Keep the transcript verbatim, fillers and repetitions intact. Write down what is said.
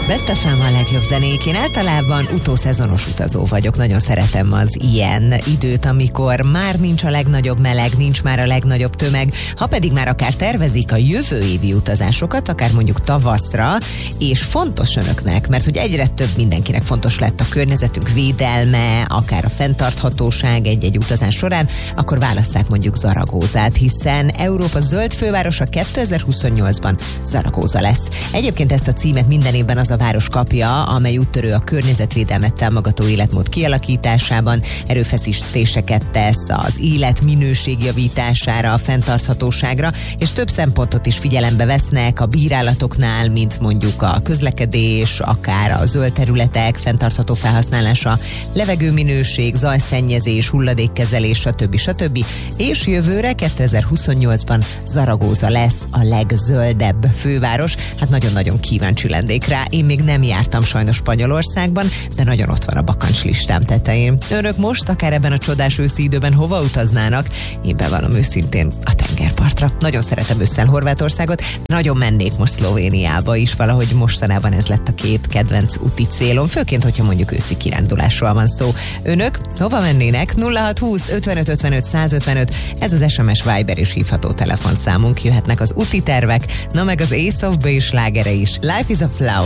Best ef em a legjobb zenék. Én általában utószezonos utazó vagyok. Nagyon szeretem az ilyen időt, amikor már nincs a legnagyobb meleg, nincs már a legnagyobb tömeg, ha pedig már akár tervezik a jövő évi utazásokat, akár mondjuk tavaszra, és fontos önöknek, mert hogy egyre több mindenkinek fontos lett a környezetünk védelme, akár a fenntarthatóság egy-egy utazás során, akkor válasszák mondjuk Zaragozát, hiszen Európa zöld fővárosa kétezer-huszonnyolcban Zaragóza lesz. Egyébként ezt a címet minden évben az a város kapja, amely úttörő a környezetvédelmet támogató életmód kialakításában, erőfeszítéseket tesz az élet minőség javítására, a fenntarthatóságra, és több szempontot is figyelembe vesznek a bírálatoknál, mint mondjuk a közlekedés, akár a zöld területek fenntartható felhasználása, levegőminőség, zajszennyezés, hulladékkezelés, stb. stb. És jövőre kétezer-huszonnyolcban Zaragóza lesz a legzöldebb főváros. Hát nagyon-nagyon kíváncsi lennék rá. Én még nem jártam sajnos Spanyolországban, de nagyon ott van a bakancs listám tetején. Önök most, akár ebben a csodás őszi időben hova utaznának? Én bevallom őszintén a tengerpartra. Nagyon szeretem ősszel Horvátországot, nagyon mennék most Szlovéniába is, valahogy mostanában ez lett a két kedvenc úti célom, főként, hogyha mondjuk őszi kirándulásról van szó. Önök hova mennének? nulla hat húsz ötvenöt ötvenöt százötvenöt, ez az es em es, Viber és hívható telefonszámunk, jöhetnek az úti tervek, na meg az Ace of Base slágere is. Life is a Flower.